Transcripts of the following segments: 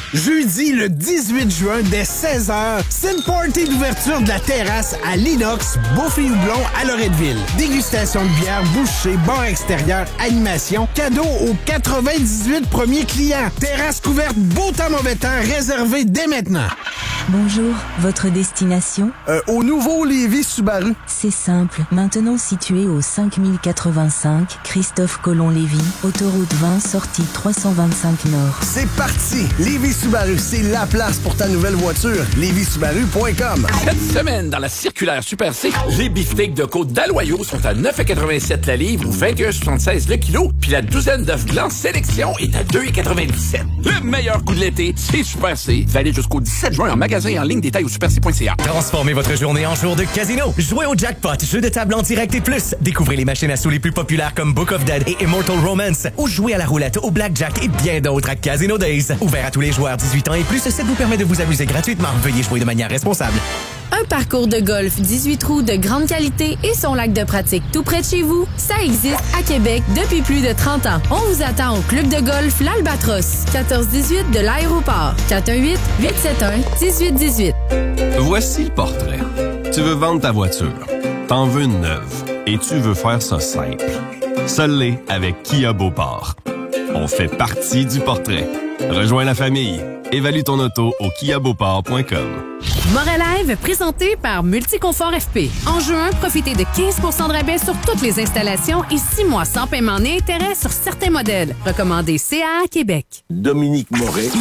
Jeudi le 18 juin dès 16h, c'est une party d'ouverture de la terrasse à l'Inox, Beaufort et Houblon à Loretteville. Dégustation de bière, bouchée, bar extérieur, animation, cadeau aux 98 premiers clients. Terrasse couverte, beau temps, mauvais temps, réservé dès maintenant. Bonjour, votre destination? Au nouveau Lévis Subaru. C'est simple. Maintenant situé au 5085 Christophe Colomb-Lévis, autoroute 20, sortie 325 Nord. C'est parti! Lévis Subaru, c'est la place pour ta nouvelle voiture. LévisSubaru.com. Cette semaine, dans la circulaire Super C, les beefsteaks de côte d'Aloyau sont à 9,87 la livre ou 21,76 le kilo, puis la douzaine d'œufs blancs sélection est à 2,97. Le meilleur coup de l'été, c'est Super C. Valide jusqu'au 17 juin en magasin et en ligne, détail au superc.ca. Transformez votre journée en jour de casino. Jouez au jackpot, jeu de table en direct et plus. Découvrez les machines à sous les plus populaires comme Book of Dead et Immortal Romance. Ou jouez à la roulette, au blackjack et bien d'autres à Casino Days. Ouvert à tous les joueurs 18 ans et plus, ça vous permet de vous amuser gratuitement. Veuillez jouer de manière responsable. Un parcours de golf 18 trous de grande qualité et son lac de pratique tout près de chez vous, ça existe à Québec depuis plus de 30 ans. On vous attend au club de golf L'Albatros, 1418 de l'aéroport, 418-871-1818. Voici le portrait. Tu veux vendre ta voiture, t'en veux une neuve et tu veux faire ça simple. Seul l'est avec Kia Beauport. On fait partie du portrait. Rejoins la famille. Évalue ton auto au kiabeauport.com. Moralive, présenté par Multiconfort FP. En juin, profitez de 15 % de rabais sur toutes les installations et 6 mois sans paiement ni intérêt sur certains modèles. Recommandé CA Québec. Dominique Moret.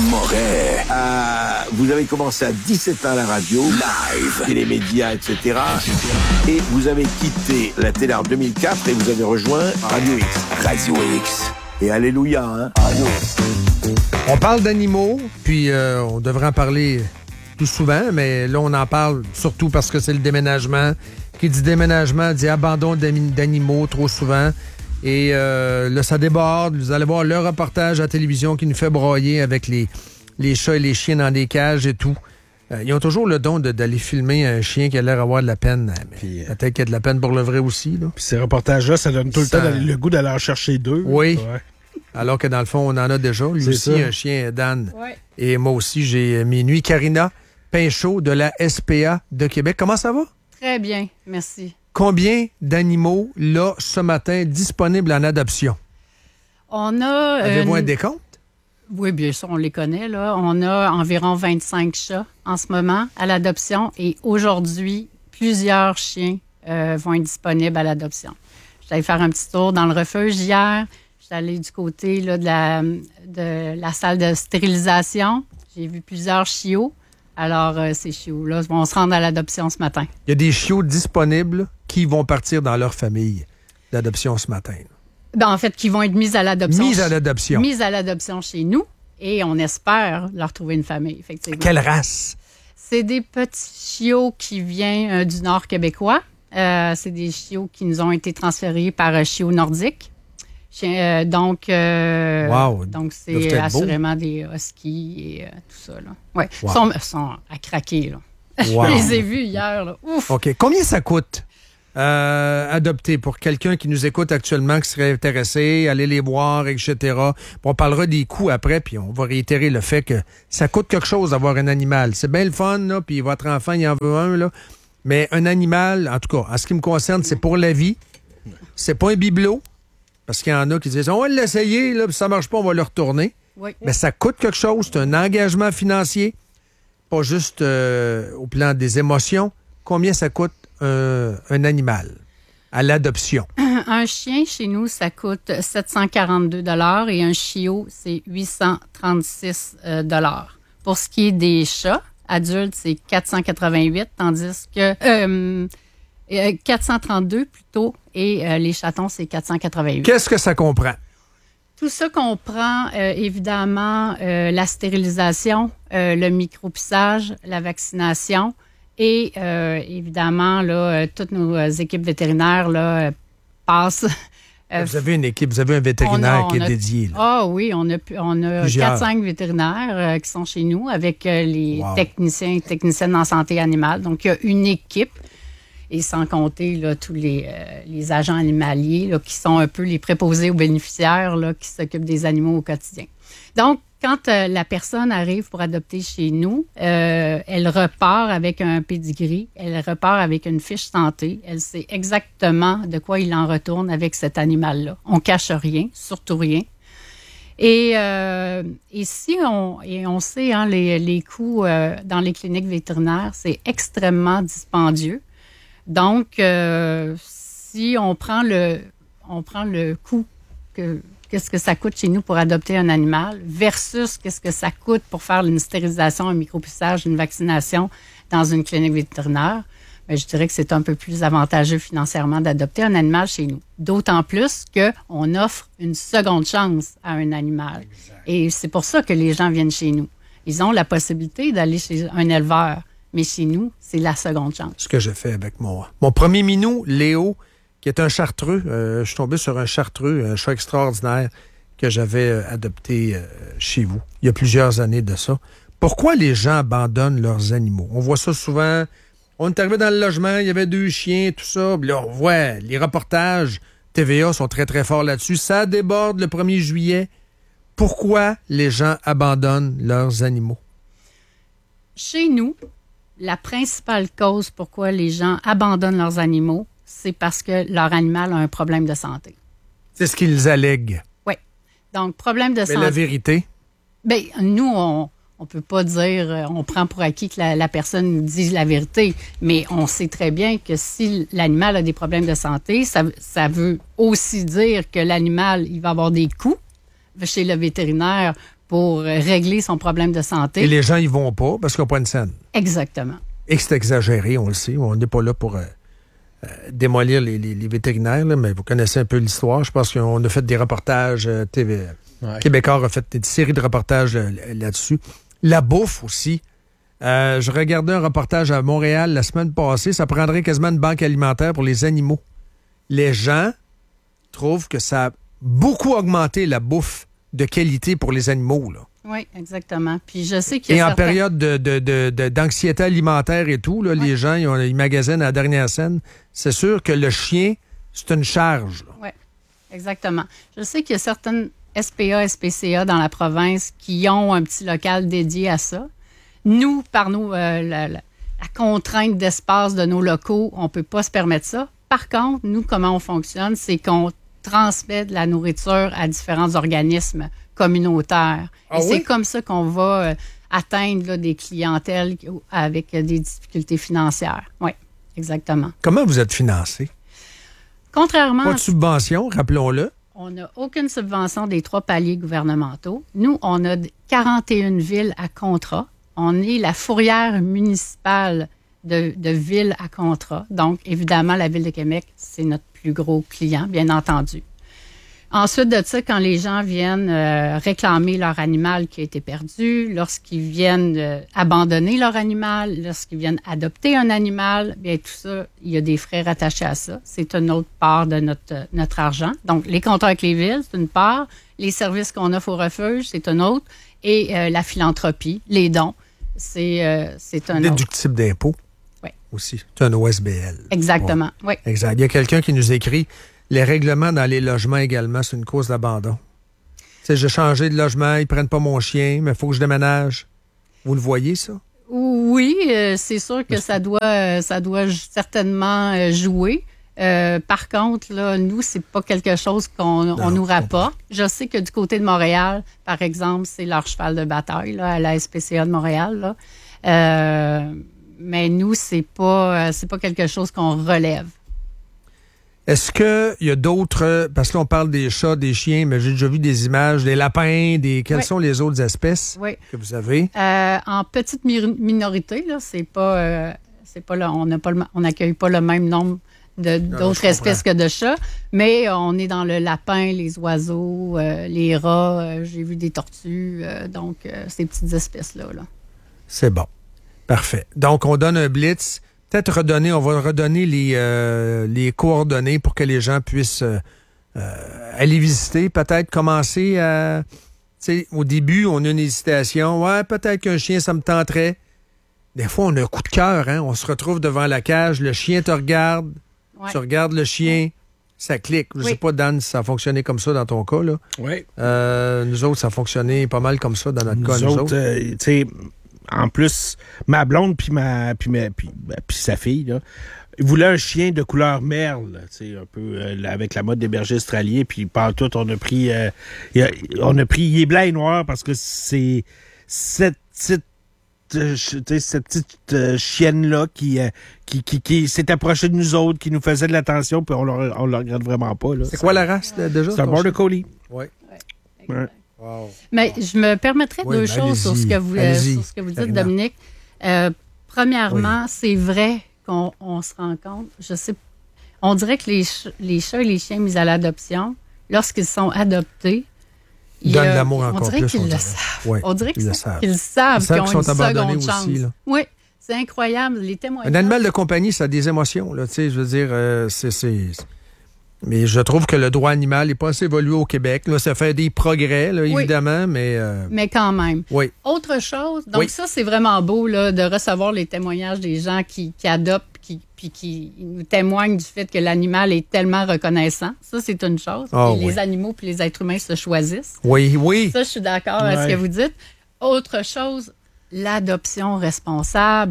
Vous avez commencé à 17 ans à la radio, live, télémédias, etc. Et vous avez quitté la télé en 2004 et vous avez rejoint Radio X. Radio X. Et alléluia, hein? Radio X. On parle d'animaux, puis on devrait en parler plus souvent, mais là, on en parle surtout parce que c'est le déménagement. Qui dit déménagement dit abandon d'animaux trop souvent. Et là, ça déborde. Vous allez voir le reportage à la télévision qui nous fait broyer avec les chats et les chiens dans des cages et tout. Ils ont toujours le don d'aller filmer un chien qui a l'air d'avoir de la peine. Mais peut-être qu'il y a de la peine pour le vrai aussi. Là. Puis ces reportages-là, ça donne tout le temps le goût d'aller en chercher deux. Oui. Ouais. Alors que dans le fond, on en a déjà. Lui c'est aussi, ça. un chien, Dan. Ouais. Et moi aussi, j'ai mes nuits. Karina Pinchot de la SPA de Québec. Comment ça va? Très bien, merci. Combien d'animaux, là, ce matin, disponibles en adoption? On a... Avez-vous un décompte? Oui, bien sûr, on les connaît, là. On a environ 25 chats en ce moment à l'adoption et aujourd'hui, plusieurs chiens vont être disponibles à l'adoption. J'étais allée faire un petit tour dans le refuge hier. J'étais allée du côté là, de la salle de stérilisation. J'ai vu plusieurs chiots. Alors, ces chiots-là vont se rendre à l'adoption ce matin. Il y a des chiots disponibles qui vont partir dans leur famille d'adoption ce matin. Ben, en fait, qui vont être mis à l'adoption. Mis à l'adoption. Mis à l'adoption chez nous. Et on espère leur trouver une famille, effectivement. Quelle race? C'est des petits chiots qui viennent du nord québécois. C'est des chiots qui nous ont été transférés par Chiots Nordiques. Donc, c'est assurément des huskies et tout ça. Là. Ouais. Wow. Ils sont à craquer. Là. Wow. Je les ai vus hier. Là. Ouf. OK. Combien ça coûte adopter pour quelqu'un qui nous écoute actuellement, qui serait intéressé, aller les voir, etc. On parlera des coûts après, puis on va réitérer le fait que ça coûte quelque chose d'avoir un animal. C'est bien le fun, là, puis votre enfant, il en veut un, là. Mais un animal, en tout cas, en ce qui me concerne, c'est pour la vie. C'est pas un bibelot. Parce qu'il y en a qui disent, on va l'essayer, là, puis ça marche pas, on va le retourner. Oui. Mais ça coûte quelque chose, c'est un engagement financier, pas juste au plan des émotions. Combien ça coûte un animal à l'adoption? Un chien, chez nous, ça coûte 742 $ et un chiot, c'est 836 $. Pour ce qui est des chats adultes, c'est 488, tandis que... 432 plutôt, et les chatons, c'est 488. Qu'est-ce que ça comprend? Tout ça comprend, évidemment, la stérilisation, le micropissage, la vaccination et, évidemment, là, toutes nos équipes vétérinaires là, passent... vous avez une équipe, vous avez un vétérinaire qui est dédié. Ah oui, on a 4-5 vétérinaires qui sont chez nous avec les techniciens et techniciennes en santé animale. Donc, il y a une équipe. Et sans compter là, tous les agents animaliers là, qui sont un peu les préposés aux bénéficiaires là, qui s'occupent des animaux au quotidien. Donc, quand la personne arrive pour adopter chez nous, elle repart avec un pedigree, elle repart avec une fiche santé, elle sait exactement de quoi il en retourne avec cet animal-là. On cache rien, surtout rien. Et si on sait, hein, les coûts dans les cliniques vétérinaires, c'est extrêmement dispendieux. Donc, si on prend le coût qu'est-ce que ça coûte chez nous pour adopter un animal versus qu'est-ce que ça coûte pour faire une stérilisation, un micropuçage, une vaccination dans une clinique vétérinaire, bien, je dirais que c'est un peu plus avantageux financièrement d'adopter un animal chez nous. D'autant plus qu'on offre une seconde chance à un animal. Exact. Et c'est pour ça que les gens viennent chez nous. Ils ont la possibilité d'aller chez un éleveur, mais chez nous, c'est la seconde chance. Ce que j'ai fait avec mon premier minou, Léo, qui est un chartreux. Je suis tombé sur un chartreux, un chat extraordinaire que j'avais adopté chez vous, il y a plusieurs années de ça. Pourquoi les gens abandonnent leurs animaux? On voit ça souvent. On est arrivé dans le logement, il y avait 2 chiens, tout ça. Puis là, on voit les reportages TVA sont très, très forts là-dessus. Ça déborde le 1er juillet. Pourquoi les gens abandonnent leurs animaux? Chez nous, la principale cause pourquoi les gens abandonnent leurs animaux, c'est parce que leur animal a un problème de santé. C'est ce qu'ils allèguent. Oui. Donc, problème de santé. Mais la vérité? Bien, nous, on peut pas dire, on prend pour acquis que la personne nous dise la vérité, mais on sait très bien que si l'animal a des problèmes de santé, ça veut aussi dire que l'animal, il va avoir des coûts chez le vétérinaire pour régler son problème de santé. Et les gens, ils vont pas parce qu'ils n'ont pas une scène. Exactement. Et que c'est exagéré, on le sait. On n'est pas là pour démolir les vétérinaires, là, mais vous connaissez un peu l'histoire. Je pense qu'on a fait des reportages TV. Ouais. Québécois a fait une série de reportages là-dessus. La bouffe aussi. Je regardais un reportage à Montréal la semaine passée. Ça prendrait quasiment une banque alimentaire pour les animaux. Les gens trouvent que ça a beaucoup augmenté la bouffe de qualité pour les animaux, là. Oui, exactement. Puis je sais qu'il y a en période d'anxiété alimentaire et tout, là, les gens, ils magasinent à la dernière scène. C'est sûr que le chien, c'est une charge. Oui, exactement. Je sais qu'il y a certaines SPA, SPCA dans la province qui ont un petit local dédié à ça. Nous, par nous, la contrainte d'espace de nos locaux, on ne peut pas se permettre ça. Par contre, nous, comment on fonctionne, c'est qu'on transmet de la nourriture à différents organismes communautaires. Et c'est comme ça qu'on va atteindre là, des clientèles avec des difficultés financières. Oui, exactement. Comment vous êtes financé? Contrairement... Pas de subvention, rappelons-le. On n'a aucune subvention des 3 paliers gouvernementaux. Nous, on a 41 villes à contrat. On est la fourrière municipale de villes à contrat. Donc, évidemment, la Ville de Québec, c'est notre plus gros client, bien entendu. Ensuite de ça, quand les gens viennent réclamer leur animal qui a été perdu, lorsqu'ils viennent abandonner leur animal, lorsqu'ils viennent adopter un animal, bien tout ça, il y a des frais rattachés à ça. C'est une autre part de notre argent. Donc, les contrats avec les villes, c'est une part. Les services qu'on offre au refuge, c'est une autre. Et la philanthropie, les dons, c'est un autre. Déductible d'impôt. Oui. Aussi. C'est un OSBL. Exactement, oui. Exact. Il y a quelqu'un qui nous écrit... Les règlements dans les logements également, c'est une cause d'abandon. Tu sais, j'ai changé de logement, ils prennent pas mon chien, mais il faut que je déménage. Vous le voyez, ça? Oui, c'est sûr que ça doit certainement jouer. Par contre, là, nous, c'est pas quelque chose qu'on nous rapporte. Je sais que du côté de Montréal, par exemple, c'est leur cheval de bataille là, à la SPCA de Montréal. Là. Mais nous, c'est pas quelque chose qu'on relève. Est-ce qu'il y a d'autres... Parce que là, on parle des chats, des chiens, mais j'ai déjà vu des images, des lapins, quelles sont les autres espèces que vous avez? En petite minorité, là, c'est pas là, on n'accueille pas le même nombre d'autres espèces que de chats, mais on est dans le lapin, les oiseaux, les rats, j'ai vu des tortues, donc ces petites espèces-là. Là. C'est bon. Parfait. Donc, on donne un blitz... Peut-être on va redonner les coordonnées pour que les gens puissent aller visiter, peut-être commencer à... Tu sais, au début, on a une hésitation. Ouais, peut-être qu'un chien, ça me tenterait. Des fois, on a un coup de cœur, hein. On se retrouve devant la cage, le chien te regarde, tu regardes le chien, ça clique. Je Oui. sais pas, Dan, si ça a fonctionné comme ça dans ton cas, là. Oui. Nous autres, ça a fonctionné pas mal comme ça dans notre cas, nous autres. Tu sais, en plus, ma blonde puis sa fille, là, voulait un chien de couleur merle, tu sais, un peu avec la mode des bergers australiens, puis par tout, on a pris il est blanc et noir parce que c'est cette petite chienne-là qui s'est approchée de nous autres, qui nous faisait de l'attention, puis on le regrette vraiment pas. Là. C'est quoi la race, déjà? C'est un Border Collie. Oui. Ouais. Wow. Mais je me permettrais Oui, deux mais choses sur ce que vous dites, Karina. Dominique. Premièrement, c'est vrai qu'on se rend compte, on dirait que les chats et les chiens mis à l'adoption, lorsqu'ils sont adoptés, Ils donnent l'amour on encore dirait plus. qu'ils on le dirait. savent. Ouais, on dirait ils le savent. qu'ils savent qu'ils ont qu'ils sont une abandonnés seconde chance. aussi, là. Oui, c'est incroyable. Les témoignages. Un animal de compagnie, ça a des émotions, là, tu sais, je veux dire, mais je trouve que le droit animal n'est pas assez évolué au Québec. Là, ça fait des progrès, là, Oui. évidemment, mais... Mais quand même. Oui. Autre chose, donc Oui. ça, c'est vraiment beau là, de recevoir les témoignages des gens qui adoptent puis qui nous témoignent du fait que l'animal est tellement reconnaissant. Ça, c'est une chose. Ah, Et oui. les animaux puis les êtres humains se choisissent. Oui. Ça, je suis d'accord avec ce que vous dites. Autre chose, l'adoption responsable.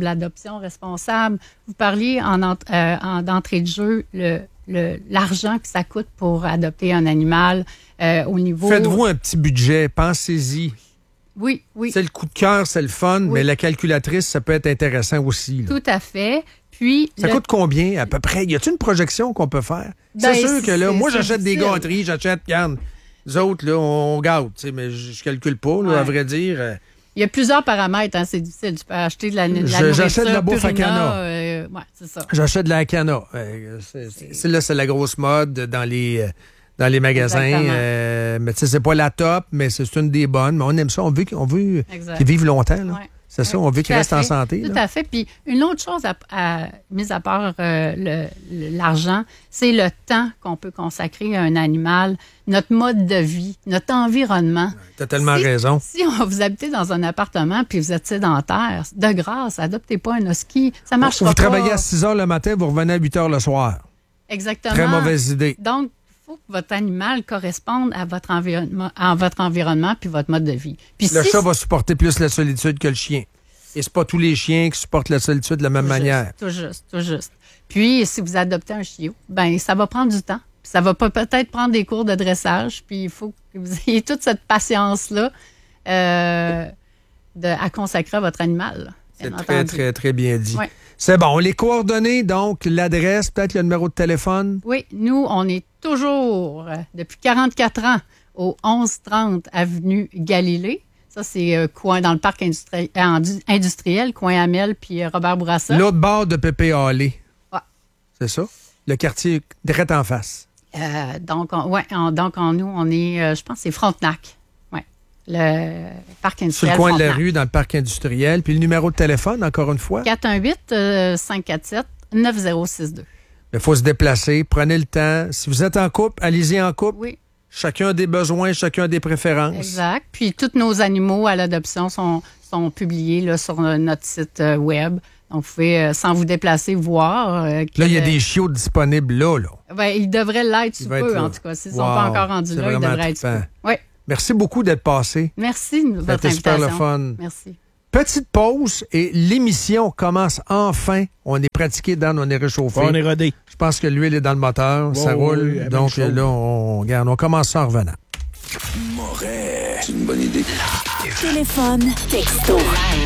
Vous parliez d'entrée de jeu, l'argent que ça coûte pour adopter un animal au niveau... Faites-vous un petit budget, pensez-y. Oui. C'est le coup de cœur, c'est le fun, Oui. mais la calculatrice, ça peut être intéressant aussi. Là. Tout à fait. Puis Ça coûte combien, à peu près? Y a-t-il une projection qu'on peut faire? Ben, c'est sûr que là, moi, c'est j'achète des difficile. gâteries, regarde, nous autres, là, on gâte, tu sais, mais je calcule pas, là, Ouais. à vrai dire. Il y a plusieurs paramètres, hein, c'est difficile. Tu peux acheter de la nourriture, J'achète de la bouffe à Purina, Cana. ouais, c'est ça. J'achète de la Cana. C'est la grosse mode dans les magasins. Exactement. Mais tu sais, c'est pas la top, mais c'est une des bonnes. Mais on aime ça. On veut Exact. qu'ils vivent longtemps. Là. Ouais. C'est ça, on veut qu'ils Tout à restent en fait. santé. Tout là. à fait. Puis une autre chose, mis à part l'argent, c'est le temps qu'on peut consacrer à un animal, notre mode de vie, notre environnement. Tu as tellement raison. Si vous habitez dans un appartement puis vous êtes sédentaire, de grâce, adoptez pas un husky. Ça marche Vous pas. travaillez à 6 heures le matin, vous revenez à 8 heures le soir. Exactement. Très mauvaise idée. Donc, il faut que votre animal corresponde à votre environnement puis votre mode de vie. Puis Le si chat va supporter plus la solitude que le chien. Et c'est pas tous les chiens qui supportent la solitude de la même manière. Tout juste. Puis, si vous adoptez un chiot, ben ça va prendre du temps. Puis ça va peut-être prendre des cours de dressage. Puis, il faut que vous ayez toute cette patience-là à consacrer à votre animal. C'est bien très, entendu. très, très bien dit. Ouais. C'est bon. Les coordonnées, donc, l'adresse, peut-être le numéro de téléphone. Oui, nous, on est toujours, depuis 44 ans, au 1130 Avenue Galilée. Ça, c'est coin dans le parc industriel, coin Hamel puis Robert Bourassa. L'autre bord de Pépé Hallé. Ouais. C'est ça? Le quartier direct en face. Donc, nous, on est, je pense, c'est Frontenac. Oui. Le parc Sur industriel. le coin de la Frontenac. rue, dans le parc industriel. Puis le numéro de téléphone, encore une fois. 418-547-9062. Il faut se déplacer. Prenez le temps. Si vous êtes en couple, allez-y en couple. Oui. Chacun a des besoins, chacun a des préférences. Exact. Puis tous nos animaux à l'adoption sont publiés là, sur notre site web. Donc, vous pouvez, sans vous déplacer, voir. Là, il y a des chiots disponibles là. Ben, ils devraient l'être sous va être peu, là. en tout cas. S'ils ne Wow. sont pas encore rendus C'est là, ils vraiment devraient être sous trippant. peu. Oui. Merci beaucoup d'être passé. Merci de Ça a votre été super invitation. le fun. Merci. Petite pause et l'émission commence enfin. On est pratiqué, Dan, on est réchauffé. On est rodé. Je pense que l'huile est dans le moteur, ça roule. oui, elle Donc est là, on commence ça en revenant. Moret, c'est une bonne idée. Téléphone, texto,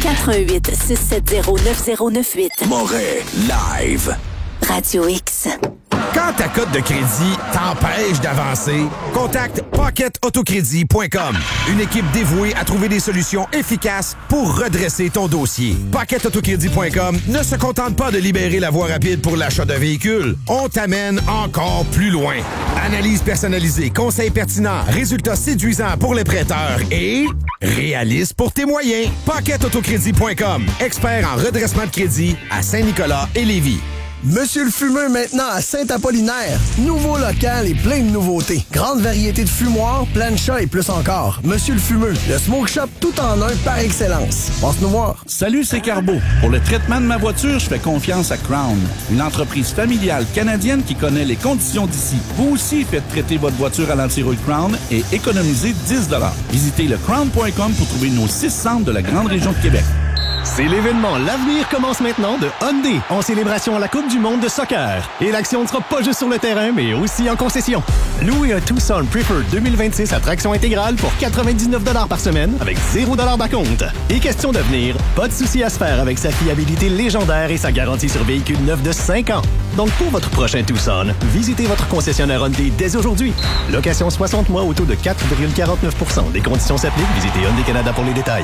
418-670-9098. Moret, live. Radio X. Quand ta cote de crédit t'empêche d'avancer, contacte PocketAutoCrédit.com. Une équipe dévouée à trouver des solutions efficaces pour redresser ton dossier. PocketAutoCrédit.com ne se contente pas de libérer la voie rapide pour l'achat d'un véhicule. On t'amène encore plus loin. Analyse personnalisée, conseils pertinents, résultats séduisants pour les prêteurs et réaliste pour tes moyens. PocketAutoCrédit.com. Expert en redressement de crédit à Saint-Nicolas et Lévis. Monsieur le Fumeux maintenant à Saint-Apollinaire. Nouveau local et plein de nouveautés. Grande variété de fumoirs, plein de chats et plus encore. Monsieur le Fumeux, le smoke shop tout en un par excellence. Passe nous voir. Salut, c'est Carbo. Pour le traitement de ma voiture, je fais confiance à Crown, une entreprise familiale canadienne qui connaît les conditions d'ici. Vous aussi faites traiter votre voiture à l'antirouille Crown et économisez 10 $. Visitez le crown.com pour trouver nos 6 centres de la grande région de Québec. C'est l'événement L'avenir commence maintenant de Hyundai en célébration à la Coupe du monde de soccer. Et l'action ne sera pas juste sur le terrain, mais aussi en concession. Louez un Tucson Preferred 2026 à traction intégrale pour 99 $ par semaine avec 0 $ d'acompte. Et question d'avenir, pas de souci à se faire avec sa fiabilité légendaire et sa garantie sur véhicule neuf de 5 ans. Donc pour votre prochain Tucson, visitez votre concessionnaire Hyundai dès aujourd'hui. Location 60 mois au taux de 4,49 %. Des conditions s'appliquent. Visitez Hyundai Canada pour les détails.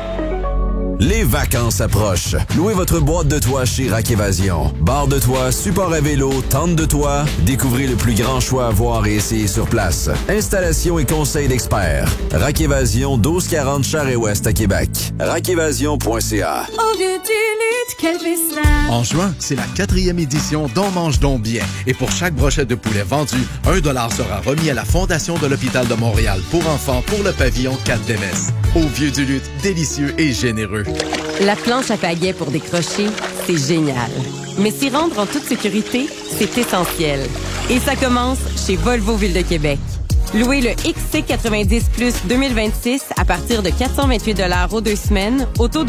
Les vacances approchent. Louez votre boîte de toit chez Rack Évasion. Barre de toit, support à vélo, tente de toit. Découvrez le plus grand choix à voir et essayer sur place. Installation et conseils d'experts. Rack Évasion, 1240 Charest-Ouest à Québec. rackévasion.ca. Au lieu du lutte, quel festin! En juin, c'est la 4e édition d'On mange donc bien. Et pour chaque brochette de poulet vendue, 1 $ sera remis à la Fondation de l'Hôpital de Montréal pour enfants pour le pavillon 4 d'Emesse. Au vieux du lutte, délicieux et généreux. La planche à pagaie pour décrocher, c'est génial. Mais s'y rendre en toute sécurité, c'est essentiel. Et ça commence chez Volvo Ville de Québec. Louez le XC90 Plus 2026 à partir de 428 $ aux 2 semaines, au taux de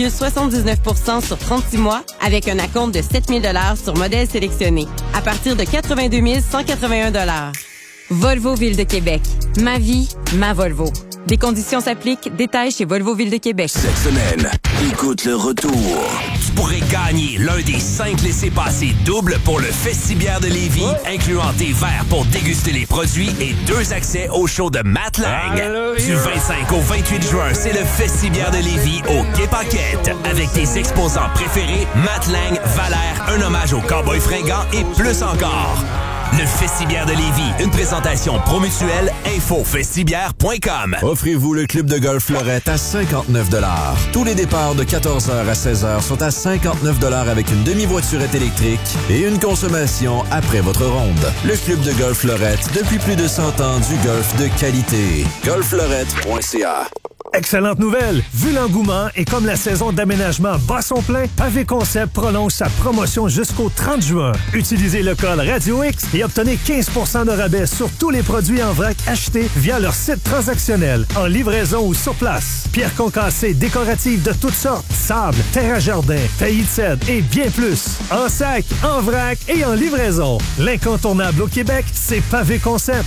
3,79 % sur 36 mois, avec un acompte de 7 000 $ sur modèle sélectionné, à partir de 82 181 $. Volvo Ville de Québec. Ma vie, ma Volvo. Des conditions s'appliquent. Détails chez Volvo Ville de Québec. Cette semaine, écoute le retour. Tu pourrais gagner l'un des 5 laissez-passer doubles pour le Festibière de Lévis, incluant des verres pour déguster les produits et 2 accès au show de Matt Lang. Du 25 au 28 juin, c'est le Festibière de Lévis au Quai Paquette. Avec tes exposants préférés, Matt Lang, Valère, un hommage aux Cowboys fringants et plus encore. Le Festibière de Lévis, une présentation promutuelle, infofestibière.com. Offrez-vous le club de golf Fleurette à 59 $. Tous les départs de 14h à 16h sont à 59 $ avec une demi-voiturette électrique et une consommation après votre ronde. Le club de golf Fleurette, depuis plus de 100 ans, du golf de qualité. golffleurette.ca. Excellente nouvelle! Vu l'engouement et comme la saison d'aménagement bat son plein, Pavé Concept prolonge sa promotion jusqu'au 30 juin. Utilisez le code Radio X et obtenez 15 % de rabais sur tous les produits en vrac achetés via leur site transactionnel, en livraison ou sur place. Pierres concassées décoratives de toutes sortes, sable, terre à jardin, taillis de cèdre et bien plus. En sac, en vrac et en livraison. L'incontournable au Québec, c'est Pavé Concept.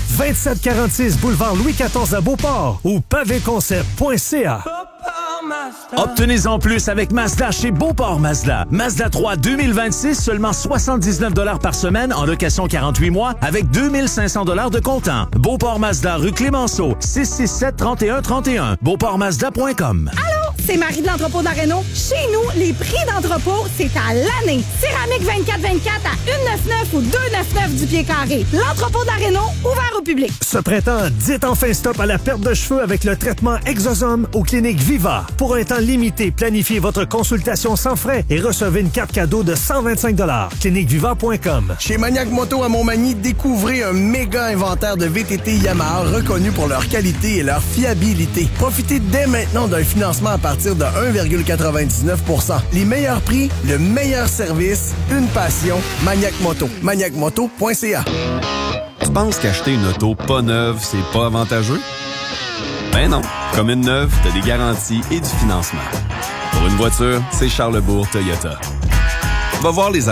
2746 boulevard Louis XIV à Beauport ou pavéconcept.ca. Obtenez-en plus avec Mazda chez Beauport Mazda. Mazda 3 2026, seulement 79 $ par semaine en location 48 mois avec 2500 $ de comptant. Beauport Mazda, rue Clémenceau, 667-3131. BeauportMazda.com. Allô, c'est Marie de l'entrepôt d'Areno. Chez nous, les prix d'entrepôt, c'est à l'année. Céramique 24-24 à 1,99 ou 2,99 du pied carré. L'entrepôt d'Areno, ouvert au public. Ce printemps, dites enfin stop à la perte de cheveux avec le traitement Exosome aux cliniques Viva. Pour un temps limité, planifiez votre consultation sans frais et recevez une carte cadeau de 125 $. Cliniqueviva.com. Chez Maniac Moto à Montmagny, découvrez un méga inventaire de VTT Yamaha reconnus pour leur qualité et leur fiabilité. Profitez dès maintenant d'un financement à partir de 1,99 %. Les meilleurs prix, le meilleur service, une passion. Maniac Moto. maniacmoto.ca. Tu penses qu'acheter une auto pas neuve, c'est pas avantageux? Ben non. Comme une neuve, t'as des garanties et du financement. Pour une voiture, c'est Charlebourg Toyota. Va voir les